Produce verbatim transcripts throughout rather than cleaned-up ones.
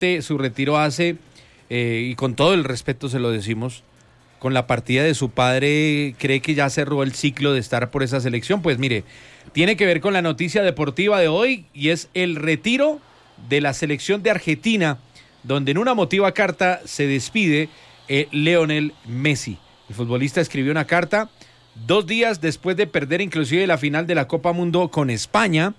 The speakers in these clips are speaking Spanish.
su retiro hace, eh, y con todo el respeto se lo decimos, con la partida de su padre, ¿cree que ya cerró el ciclo de estar por esa selección? Pues mire, tiene que ver con la noticia deportiva de hoy y es el retiro de la selección de Argentina, donde en una emotiva carta se despide eh, Lionel Messi. El futbolista escribió una carta dos días después de perder inclusive la final de la Copa Mundo con España,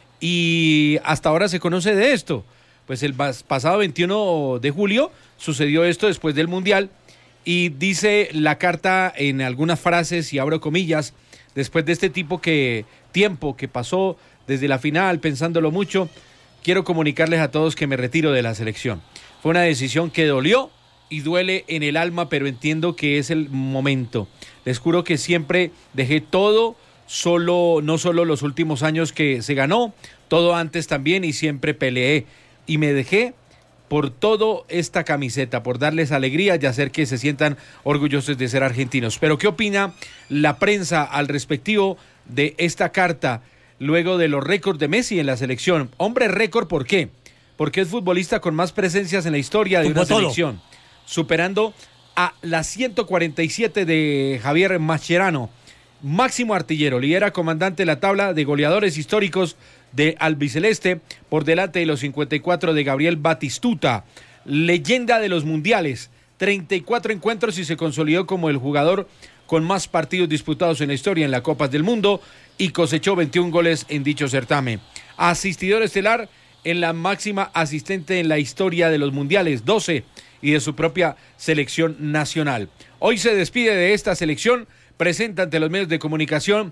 y hasta ahora se conoce de esto. Pues el pasado veintiuno de julio sucedió esto después del Mundial, y dice la carta en algunas frases, y abro comillas: después de este tipo que tiempo que pasó desde la final, pensándolo mucho, quiero comunicarles a todos que me retiro de la selección. Fue una decisión que dolió y duele en el alma, pero entiendo que es el momento. Les juro que siempre dejé todo, solo, no solo los últimos años que se ganó, todo antes también, y siempre peleé y me dejé por todo esta camiseta, por darles alegría y hacer que se sientan orgullosos de ser argentinos. Pero ¿qué opina la prensa al respectivo de esta carta luego de los récords de Messi en la selección? Hombre récord, ¿por qué? Porque es futbolista con más presencias en la historia de una selección, superando a las ciento cuarenta y siete de Javier Mascherano, máximo artillero, lidera comandante de la tabla de goleadores históricos de albiceleste, por delante de los cincuenta y cuatro de Gabriel Batistuta, leyenda de los mundiales, treinta y cuatro encuentros, y se consolidó como el jugador con más partidos disputados en la historia en la Copas del Mundo, y cosechó veintiún goles en dicho certamen. Asistidor estelar en la máxima asistente en la historia de los mundiales, doce, y de su propia selección nacional. Hoy se despide de esta selección, presenta ante los medios de comunicación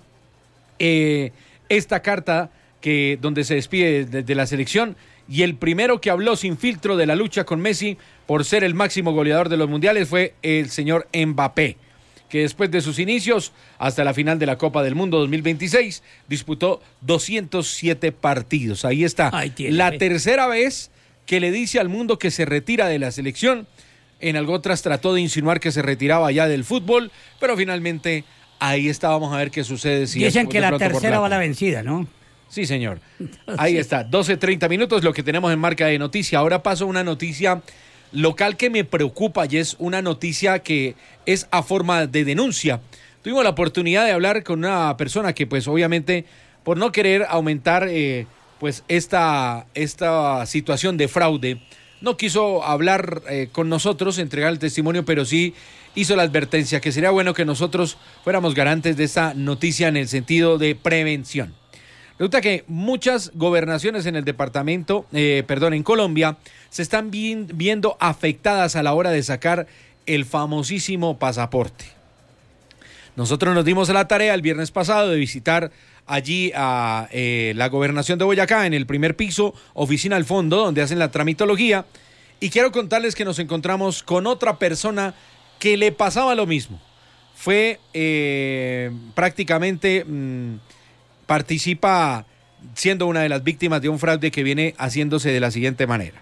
eh, esta carta que, donde se despide de, de la selección, y el primero que habló sin filtro de la lucha con Messi por ser el máximo goleador de los mundiales fue el señor Mbappé, que después de sus inicios hasta la final de la Copa del Mundo dos mil veintiséis disputó doscientos siete partidos. Ahí está, la fe. tercera vez que le dice al mundo que se retira de la selección. En algo otras trató de insinuar que se retiraba ya del fútbol, pero finalmente ahí está. Vamos a ver qué sucede. Si Dicen que la tercera va la vencida, ¿no? Sí, señor. Ahí está, doce treinta minutos, lo que tenemos en marca de noticia. Ahora paso a una noticia local que me preocupa, y es una noticia que es a forma de denuncia. Tuvimos la oportunidad de hablar con una persona que, pues, obviamente, por no querer aumentar eh, pues esta, esta situación de fraude, no quiso hablar eh, con nosotros, entregar el testimonio, pero sí hizo la advertencia que sería bueno que nosotros fuéramos garantes de esta noticia en el sentido de prevención. Resulta que muchas gobernaciones en el departamento, eh, perdón, en Colombia, se están vi- viendo afectadas a la hora de sacar el famosísimo pasaporte. Nosotros nos dimos a la tarea el viernes pasado de visitar allí a eh, la gobernación de Boyacá, en el primer piso, oficina al fondo, donde hacen la tramitología, y quiero contarles que nos encontramos con otra persona que le pasaba lo mismo. Fue eh, prácticamente... Mmm, participa siendo una de las víctimas de un fraude que viene haciéndose de la siguiente manera.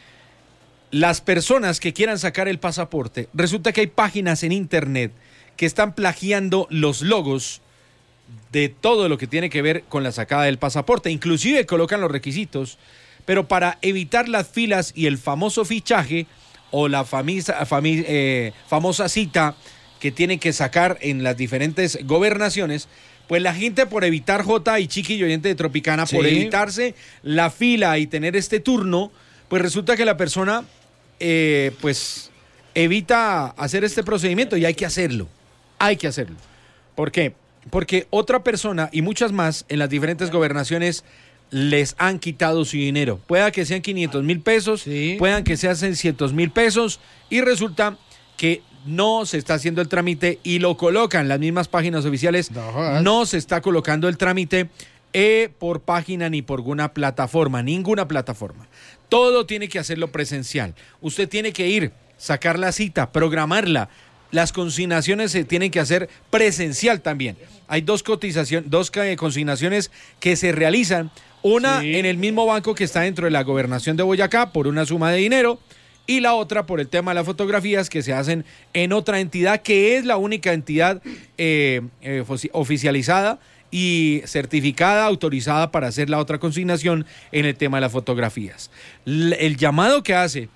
Las personas que quieran sacar el pasaporte, resulta que hay páginas en internet que están plagiando los logos de todo lo que tiene que ver con la sacada del pasaporte, inclusive colocan los requisitos, pero para evitar las filas y el famoso fichaje o la famisa, fami, eh, famosa cita que tienen que sacar en las diferentes gobernaciones, pues la gente, por evitar, J y Chiqui y oyente de Tropicana, sí, por evitarse la fila y tener este turno, pues resulta que la persona eh, pues evita hacer este procedimiento, y hay que hacerlo, hay que hacerlo. ¿Por qué? Porque otra persona y muchas más en las diferentes gobernaciones les han quitado su dinero. Pueda que sean quinientos mil pesos, sí, puedan que sean seiscientos mil pesos, y resulta que no se está haciendo el trámite y lo colocan las mismas páginas oficiales. No, no se está colocando el trámite eh, por página ni por alguna plataforma, ninguna plataforma. Todo tiene que hacerlo presencial. Usted tiene que ir, sacar la cita, programarla. Las consignaciones se tienen que hacer presencial también. Hay dos cotizaciones, dos consignaciones que se realizan. Una sí, en el mismo banco que está dentro de la gobernación de Boyacá por una suma de dinero, y la otra por el tema de las fotografías que se hacen en otra entidad que es la única entidad eh, eh, oficializada y certificada, autorizada para hacer la otra consignación en el tema de las fotografías. L- el llamado que hace